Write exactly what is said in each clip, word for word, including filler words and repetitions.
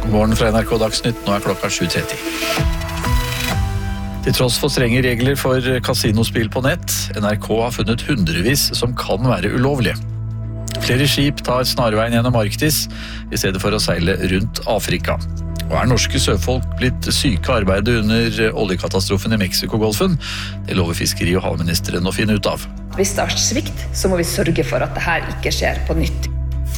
Morgen fra N R K Dagsnytt, nå er klokka sju tretti. Til tross for strenge regler for kasinospill på nett, N R K har funnet hundrevis som kan være ulovlige. Flere skip tar snarveien gjennom Arktis, i stedet for å seile rundt Afrika. Og er norske sjøfolk blitt syke av arbeidet under oljekatastrofen i Mexiko-golfen? Det lover fiskeri- og havministeren å finne ut av. Hvis det er svikt, så må vi sørge for at dette ikke skjer på nytt.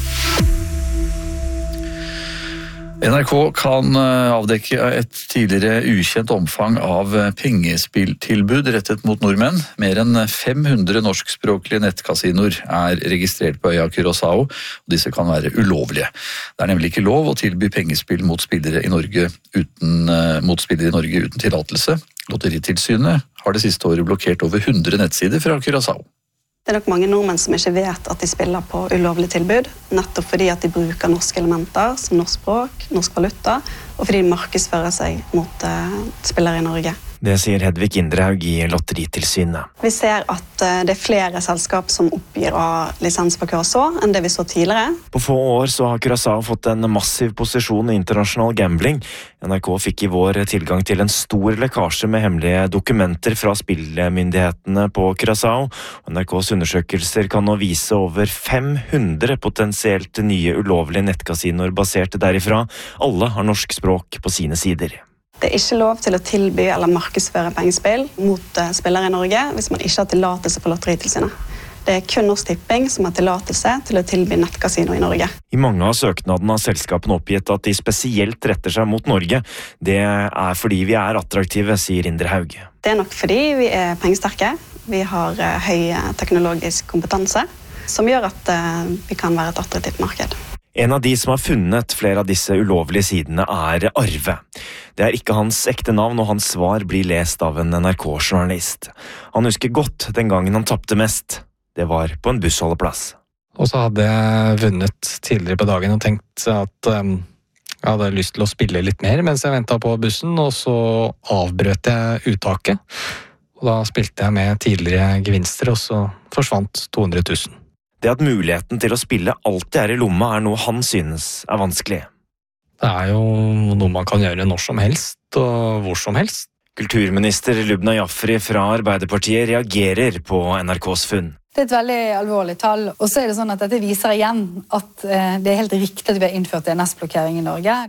N R K kan avdekke et tidligere ukjent omfang av pengespilltilbud rettet mot nordmenn. Mer enn fem hundre norskspråklige nettkasinoer er registrert på øya Curaçao, og disse kan være ulovlige. Det er nemlig ikke lov å tilby pengespill mot spillere i Norge uten, mot spillere i Norge uten tillatelse. Lotteritilsynet har det siste året blokkert over hundre nettsider fra Curaçao. Det er nok mange nordmenn som ikke vet at de spiller på ulovlig tilbud, nettopp fordi at de bruker norske elementer som norsk språk, norsk valuta, og fordi de markedsfører seg mot uh, spillere i Norge. Det sier Hedvig Indrehaug i Lotteritilsynet. Vi ser at uh, det er flere selskap som oppgir av lisens på Curaçao enn det vi så tidligere. På få år så har Curaçao fått en massiv posisjon i internasjonal gambling. N R K fikk i vår tilgang til en stor lekkasje med hemmelige dokumenter fra spillmyndighetene på Curaçao. N R Ks undersøkelser kan nå vise over fem hundre potensielt nye ulovlige nettkasinoer basert derifra. Alle har norsk språk på sine sider. Det er ikke lov til å tilby eller markedsføre pengespill mot uh, spillere i Norge hvis man ikke har tillatelse på Lotteritilsynet. Det er kun Norsk Tipping som har tillatelse til å tilby nettkasino i Norge. I mange av søknadene har selskapene oppgitt at de spesielt retter seg mot Norge. Det er fordi vi er attraktive, sier Indrehaug. Det er nok fordi vi er pengesterke. Vi har uh, høy teknologisk kompetanse, som gjør at uh, vi kan være et attraktivt marked. En av de som har funnet flere av disse ulovlige sidene er Arve. Det er ikke hans ekte navn, og hans svar blir lest av en N R K-journalist. Han husker godt den gangen han tappte mest. Det var på en bussholdeplass. Og så hadde jeg vunnet tidligere på dagen og tenkt at um, jeg hadde lyst til å spille litt mer mens jeg ventet på bussen, og så avbrøt jeg uttaket. Og da spilte jeg med tidligere gevinster, og så forsvant to hundre tusen. Det at muligheten til å spille alltid er i lomma er noe han synes er vanskelig. Det er jo noe man kan gjøre når som helst og hvor som helst. Kulturminister Lubna Jafri fra Arbeiderpartiet reagerer på N R Ks funn. Det er et veldig alvorlig tall, og så er det sånn at dette viser igjen at det er helt riktig at vi har innført D N S-blokkering i Norge.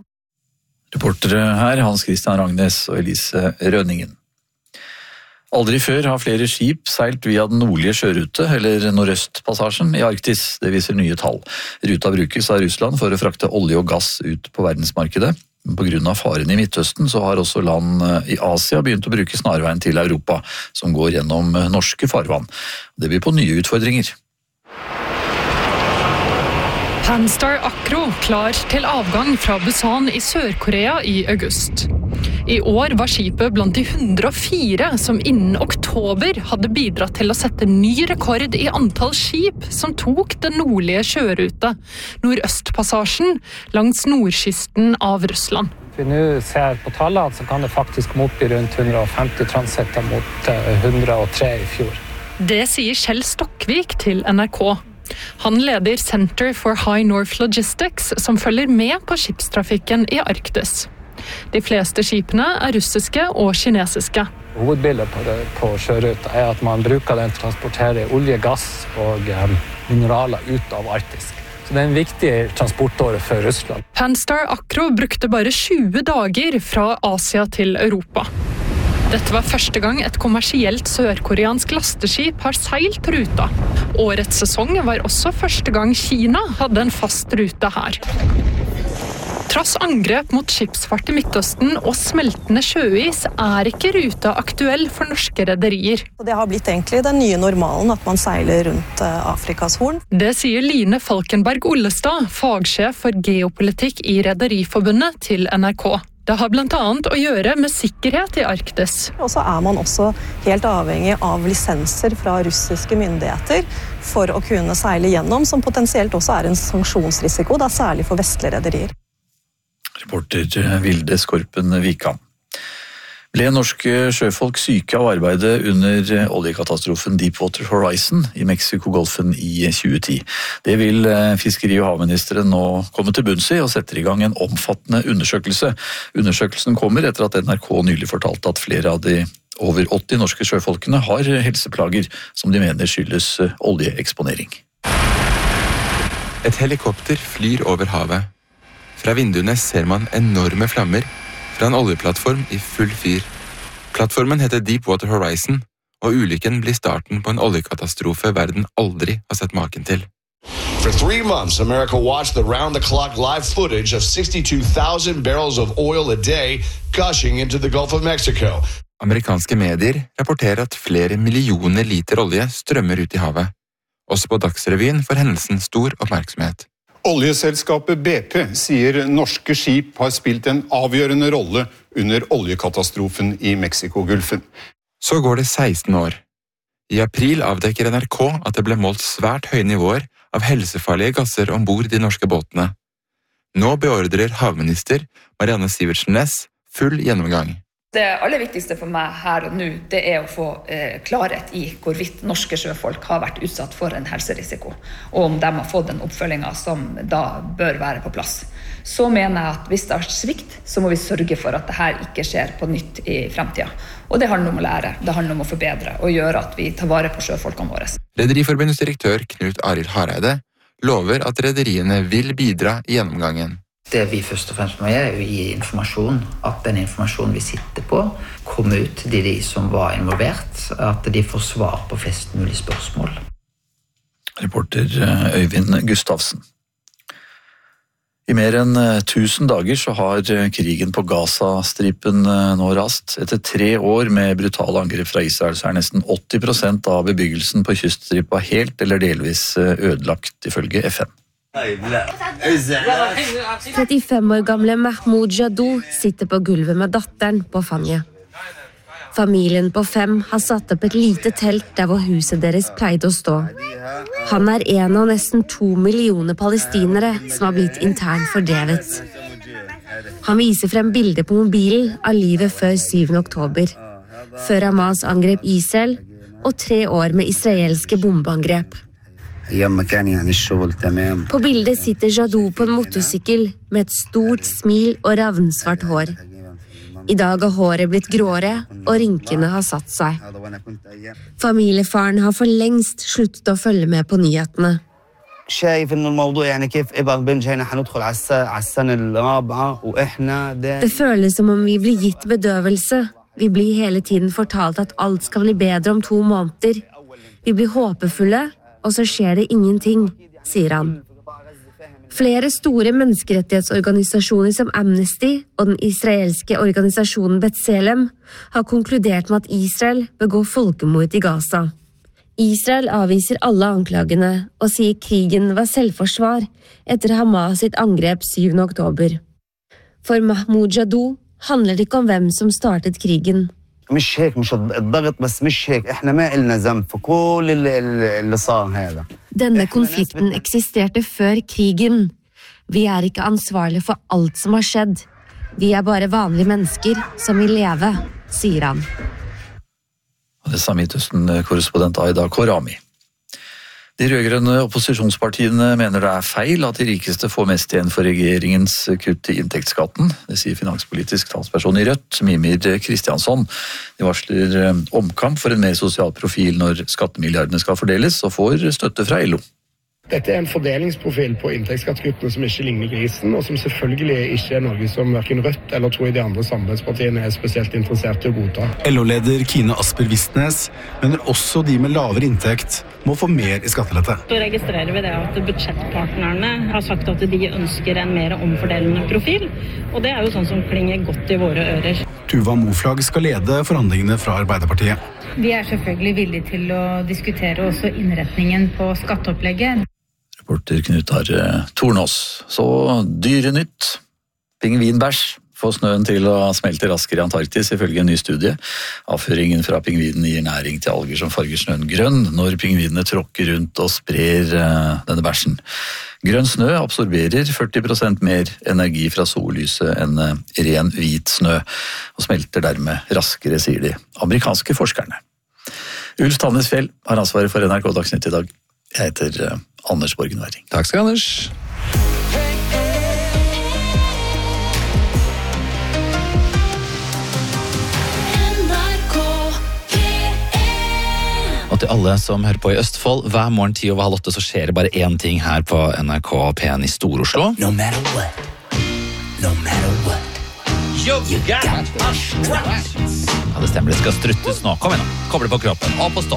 Reportere her Hans Christian Ragnes og Elise Rønningen. Aldri før har flere skip seilt via den nordlige sjørute, eller Nordøstpassasjen i Arktis. Det viser nye tall. Ruta brukes av Russland for å frakte olje og gass ut på verdensmarkedet. På grunn av faren i Midtøsten så har også land i Asia begynt å bruke snarveien til Europa, som går gjennom norske farvann. Det byr på nye utfordringer. Panstar Acro klar til avgang fra Busan i Sør-Korea i august. I år var skipet blant de hundre og fire som innen oktober hadde bidratt til å sette ny rekord i antall skip som tok den nordlige sjørute, Nordøstpassasjen, langs nordkysten av Russland. Vi nå ser på tallene, så kan det faktisk komme opp i rundt hundre og femti transitter mot hundre og tre i fjor. Det sier Kjell Stokkvik til N R K. Han leder Center for High North Logistics, som følger med på skipstrafikken i Arktis. De fleste skipene er russiske og kinesiske. Hovedbildet på, det, på sjøruta er at man bruker den til å transportere olje, gass og um, mineraler ut av Arktis. Så det er en viktig transportåre for Russland. Panstar Acro brukte bare tjue dager fra Asia til Europa. Dette var første gang et kommersielt sørkoreansk lasteskip har seilt ruta. Årets sesong var også første gang Kina hadde en fast rute her. Trass angrep mot skipsfart i Midtøsten og smeltende sjøis er ikke ruta aktuell for norske rederier. Det har blitt egentlig den nye normalen at man seiler rundt Afrikas horn. Det sier Line Falkenberg Ollestad, fagsjef for geopolitikk i Rederiforbundet til N R K. Det har blant annet å gjøre med sikkerhet i Arktis. Og så er man også helt avhengig av lisenser fra russiske myndigheter for å kunne seile gjennom, som potensielt også er en sanksjonsrisiko, da særlig for vestlige rederier. Reporter Vilde Skorpen Vikan. Ble norske sjøfolk syke av arbeidet under oljekatastrofen Deepwater Horizon i Mexiko-golfen i tjue ti. Det vil fiskeri- og havministeren nå komme til bunns i og setter i gang en omfattende undersøkelse. Undersøkelsen kommer etter at N R K nylig fortalte at flere av de over åtti norske sjøfolkene har helseplager som de mener skyldes oljeeksponering. Et helikopter flyr over havet. Fra vinduene ser man enorme flammer fra en oljeplattform i full fyr. Plattformen heter Deepwater Horizon, og ulykken blir starten på en oljekatastrofe verden aldri har sett maken til. For three months, America watched the round-the-clock live footage of sixty-two thousand barrels of oil a day gushing into the Gulf of Mexico. Amerikanske medier rapporterer at flere millioner liter olje strømmer ut i havet. Også på Dagsrevyen får hendelsen stor oppmerksomhet. Oljeselskapet B P sier norske skip har spilt en avgjørende rolle under oljekatastrofen i Mexiko-gulfen. Så går det seksten år. I april avdekker N R K at det ble målt svært høye nivåer av helsefarlige gasser ombord de norske båtene. Nå beordrer havminister Marianne Sivertsen Næss full gjennomgang. Det aller viktigste for meg her og nå, det er å få eh, klarhet i hvorvidt norske sjøfolk har vært utsatt for en helserisiko, og om de har fått den oppfølgingen som da bør være på plass. Så mener jeg at hvis det har svikt, så må vi sørge for at dette ikke skjer på nytt i fremtiden. Og det handler om å lære, det handler om å forbedre, og gjøre at vi tar vare på sjøfolkene våre. Rederiforbundets direktør Knut Arild Hareide lover at rederiene vil bidra i gjennomgangen. Det vi først og fremst må gjøre er å gi informasjon, at den informasjonen vi sitter på kommer ut til de som var involvert, at de får svar på flest mulig spørsmål. Reporter Øyvind Gustavsen. I mer enn tusen dager så har krigen på Gaza-stripen nå rast. Etter tre år med brutale angrep fra Israel så er nesten åtti prosent av bebyggelsen på kyststripa helt eller delvis ødelagt, ifølge F N. trettifem år gamle Mahmoud Jadou sitter på gulvet med datteren på fanget. Familien på fem har satt opp et lite telt der hvor huset deres pleide å stå. Han er en av nesten to millioner palestinere som har blitt internt fordrevet. Han viser frem bilder på mobilen av livet før syvende oktober, før Hamas angrep Israel og tre år med israelske bombeangrep. På bildet sitter Jadou på en motorsykkel med et stort smil og ravnsvart hår. I dag har håret blitt gråere, og rynkene har satt seg. Familiefaren har for lengst sluttet å følge med på nyhetene. Det føles som om vi blir gitt bedøvelse. Vi blir hele tiden fortalt at alt skal bli bedre om to måneder. Vi blir håpefulle, og så skjer det ingenting, sier han. Flere store menneskerettighetsorganisasjoner som Amnesty og den israelske organisasjonen B'Tselem har konkludert med at Israel begår folkemord i Gaza. Israel avviser alle anklagene og sier krigen var selvforsvar etter Hamas sitt angrep syvende oktober. For Mahmoud Jadou handler det ikke om hvem som startet krigen. مش هيك مش الضغط بس مش هيك احنا ما إلنا ذنب في كل اللي صار هذا. Denne konflikten eksisterte før krigen. Vi er ikke ansvarlige for alt som har skjedd. Vi er bare vanlige mennesker som vil leve, sier han. Det sa Midtøsten-korrespondent Aida Korami. De rødgrønne opposisjonspartiene mener det er feil at de rikeste får mest igjen for regjeringens kutt i inntektsskatten. Det sier finanspolitisk talsperson i Rødt, Mimir Kristiansson. De varsler omkamp for en mer sosial profil når skattemilliardene skal fordeles, og får støtte fra L O. Dette er en fordelingsprofil på inntektsskattekuttene som ikke ligner grisen, og som selvfølgelig ikke er noe som hverken Rødt eller tror jeg de andre samarbeidspartiene er spesielt interessert i å godta. L O-leder Kine Asper Vistnes mener også de med lavere inntekt må få mer i skattelette. Så registrerer vi det at budsjettpartnerne har sagt at de ønsker en mer omfordelende profil, og det er jo sånn som klinger godt i våre ører. Tuva Moflag skal lede forhandlingene fra Arbeiderpartiet. Vi er selvfølgelig villige til å diskutere også innretningen på skatteopplegget. Reporter Knut Arre Tornås. Så dyrenytt. Pingvinbæsj få snøen til å smelte raskere i Antarktis, ifølge en ny studie. Avføringen fra pingvinen gir næring til alger som farger snøen grønn, når pingvinene tråkker rundt og sprer denne bæsjen. Grønn snø absorberer førti prosent mer energi fra sollyset enn ren hvit snø, og smelter dermed raskere, sier de amerikanske forskerne. Ulf Tannesfjell har ansvaret for N R K Dagsnytt i dag. Jeg heter Anders Borgen Werring. Takk skal du, Anders. Og til alle som hører på i Østfold, hver morgen ti over halv åtte så skjer det bare én ting her på N R K P en i Stor-Oslo. No matter what, no matter what, you got a strut. Ja, det stemmer, det skal struttes nå. Kom igjen nå, koble på kroppen, opp og stå.